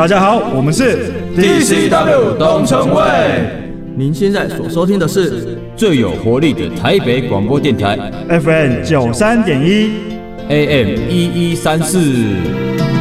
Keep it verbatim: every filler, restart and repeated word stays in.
大家好，我们是 D C W 东城卫。 您现在所收听的是最有活力的台北广播电台 F M 九三点一 A M 一一三四。